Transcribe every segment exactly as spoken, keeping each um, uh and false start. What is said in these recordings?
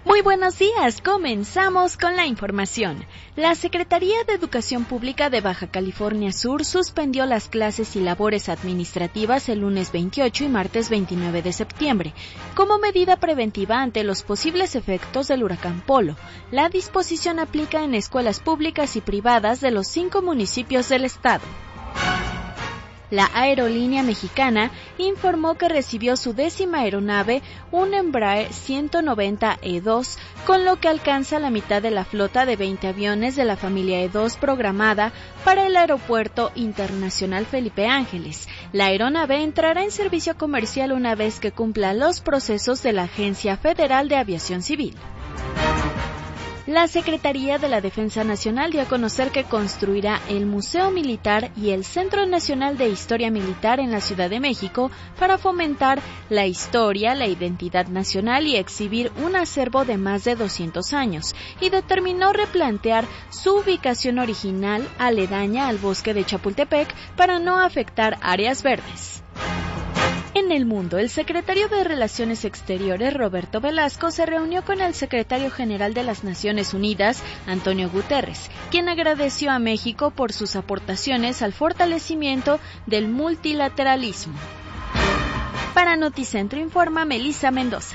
Muy buenos días, comenzamos con la información. La Secretaría de Educación Pública de Baja California Sur suspendió las clases y labores administrativas el lunes veintiocho y martes veintinueve de septiembre, como medida preventiva ante los posibles efectos del huracán Polo. La disposición aplica en escuelas públicas y privadas de los cinco municipios del estado. La aerolínea mexicana informó que recibió su décima aeronave, un Embraer ciento noventa E dos, con lo que alcanza la mitad de la flota de veinte aviones de la familia E dos programada para el Aeropuerto Internacional Felipe Ángeles. La aeronave entrará en servicio comercial una vez que cumpla los procesos de la Agencia Federal de Aviación Civil. La Secretaría de la Defensa Nacional dio a conocer que construirá el Museo Militar y el Centro Nacional de Historia Militar en la Ciudad de México para fomentar la historia, la identidad nacional y exhibir un acervo de más de doscientos años, y determinó replantear su ubicación original aledaña al bosque de Chapultepec para no afectar áreas verdes. En el mundo, el secretario de Relaciones Exteriores, Roberto Velasco, se reunió con el secretario general de las Naciones Unidas, Antonio Guterres, quien agradeció a México por sus aportaciones al fortalecimiento del multilateralismo. Para Noticentro informa Melissa Mendoza.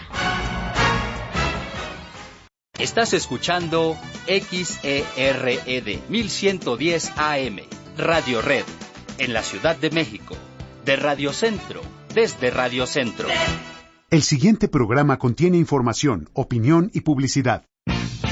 Estás escuchando X E R E D mil ciento diez A M, Radio Red, en la Ciudad de México, de Radio Centro. Desde Radio Centro. El siguiente programa contiene información, opinión y publicidad.